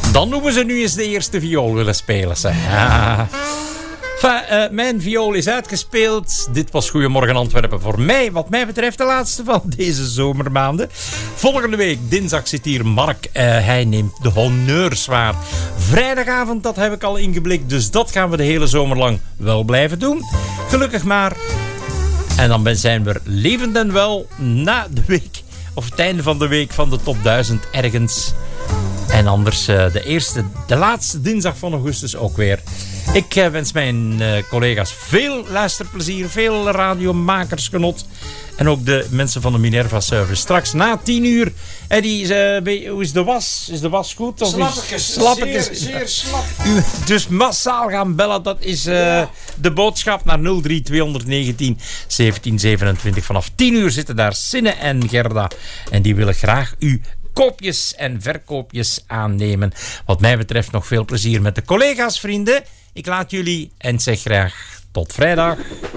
Dan noemen ze nu eens de eerste viool willen spelen. Mijn viool is uitgespeeld. Dit was Goedemorgen Antwerpen voor mij. Wat mij betreft de laatste van deze zomermaanden. Volgende week, dinsdag, zit hier Mark. Hij neemt de honneurs waar. Vrijdagavond, dat heb ik al ingeblikt. Dus dat gaan we de hele zomer lang wel blijven doen. Gelukkig maar. En dan zijn we levend en wel na de week, of het einde van de week van de top 1000 ergens. En anders de laatste dinsdag van augustus ook weer. Ik wens mijn collega's veel luisterplezier, veel radiomakersgenot. En ook de mensen van de Minerva Service. Straks na 10 uur. Hoe is de was? Is de was goed? Of Slappetjes. Zeer slap. Dus massaal gaan bellen. Dat is de boodschap naar 03 219 1727. Vanaf 10 uur zitten daar Sinne en Gerda. En die willen graag u koopjes en verkoopjes aannemen. Wat mij betreft nog veel plezier met de collega's, vrienden. Ik laat jullie en zeg graag tot vrijdag.